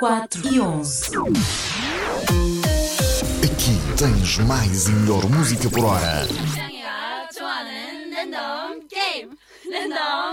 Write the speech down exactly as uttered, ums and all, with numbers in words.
quatro e onze. Aqui tens mais e melhor música por hora. 좋아하는 랜덤 게임 랜덤